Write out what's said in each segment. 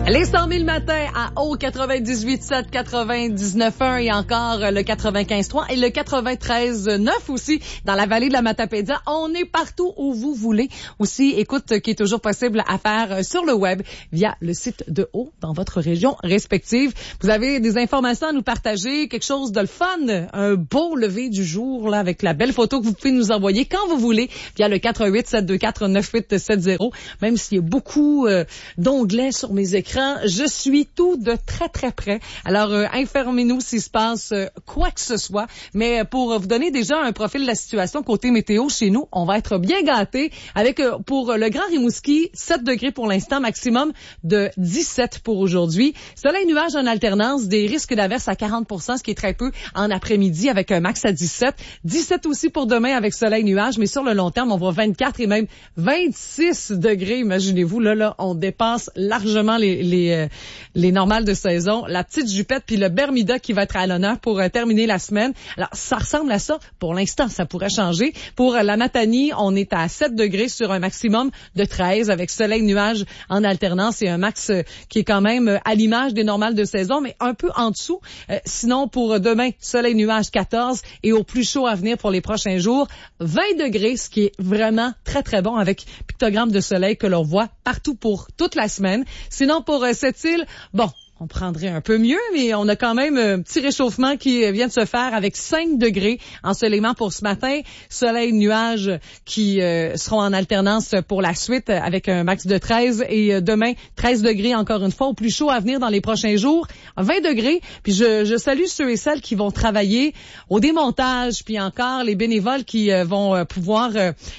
Les 100 000 matins à haut 98.7, 99.1 et encore le 95.3 et le 93.9 aussi dans la vallée de la Matapédia. On est partout où vous voulez. Aussi, écoute qui est toujours possible à faire sur le web via le site de Haut dans votre région respective. Vous avez des informations à nous partager, quelque chose de le fun, un beau lever du jour là avec la belle photo que vous pouvez nous envoyer quand vous voulez via le 418-724-9870. Même s'il y a beaucoup d'onglets sur mes écrans, je suis tout de très très près. Alors informez-nous s'il se passe quoi que ce soit. Mais pour vous donner déjà un profil de la situation côté météo chez nous, on va être bien gâtés avec pour le Grand Rimouski 7 degrés pour l'instant, maximum de 17 pour aujourd'hui. Soleil nuage en alternance, des risques d'averse à 40%, ce qui est très peu en après-midi avec un max à 17. 17 aussi pour demain avec soleil nuage, mais sur le long terme, on voit 24 et même 26 degrés. Imaginez-vous, là, on dépasse largement les normales de saison. La petite jupette puis le Bermuda qui va être à l'honneur pour terminer la semaine. Alors, ça ressemble à ça. Pour l'instant, ça pourrait changer. Pour la Matanie, on est à 7 degrés sur un maximum de 13 avec soleil nuage en alternance et un max qui est quand même à l'image des normales de saison, mais un peu en dessous. Sinon, pour demain, soleil nuage 14 et au plus chaud à venir pour les prochains jours, 20 degrés, ce qui est vraiment très, très bon avec pictogramme de soleil que l'on voit partout pour toute la semaine. Sinon, pour cette île, bon, on prendrait un peu mieux, mais on a quand même un petit réchauffement qui vient de se faire avec 5 degrés ensoleillement pour ce matin. Soleil, nuages qui seront en alternance pour la suite avec un max de 13 et demain 13 degrés encore une fois au plus chaud à venir dans les prochains jours. 20 degrés. Puis je salue ceux et celles qui vont travailler au démontage puis encore les bénévoles qui vont pouvoir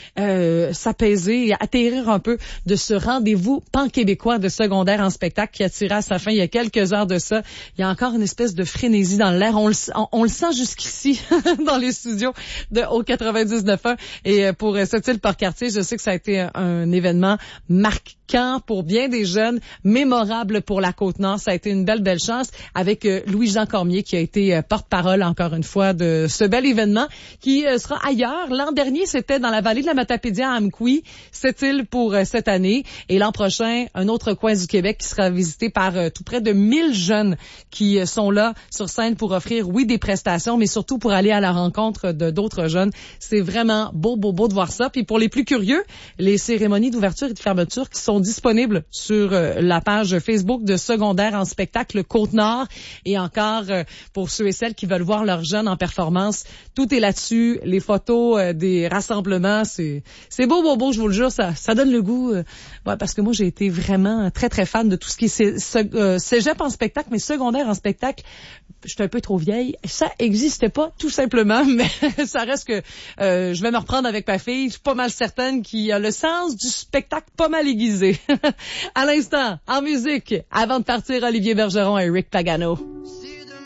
s'apaiser et atterrir un peu de ce rendez-vous pan-québécois de secondaire en spectacle qui a tiré à sa fin il y a quelques heures de ça. Il y a encore une espèce de frénésie dans l'air. On le sent jusqu'ici dans les studios de Haut 99.1. Et pour cette île Port-Cartier, je sais que ça a été un événement marquant pour bien des jeunes, mémorable pour la Côte-Nord. Ça a été une belle chance avec Louis-Jean Cormier qui a été porte-parole encore une fois de ce bel événement qui sera ailleurs. L'an dernier, c'était dans la vallée de la Matapédia à Amqui, cette île pour cette année. Et l'an prochain, un autre coin du Québec qui sera visité par tout près de 1000 jeunes qui sont là sur scène pour offrir, oui, des prestations, mais surtout pour aller à la rencontre de d'autres jeunes. C'est vraiment beau de voir ça. Puis pour les plus curieux, les cérémonies d'ouverture et de fermeture qui sont disponibles sur la page Facebook de Secondaire en spectacle Côte-Nord. Et encore, pour ceux et celles qui veulent voir leurs jeunes en performance, tout est là-dessus. Les photos des rassemblements, c'est beau, je vous le jure, ça donne le goût. Ouais, parce que moi, j'ai été vraiment très, très fan de tout ce qui est cégep en spectacle, mais secondaire en spectacle, je suis un peu trop vieille. Ça existait pas, tout simplement, mais ça reste que je vais me reprendre avec ma fille. Je suis pas mal certaine qu'il a le sens du spectacle pas mal aiguisé. À l'instant, en musique, avant de partir, Olivier Bergeron et Rick Pagano.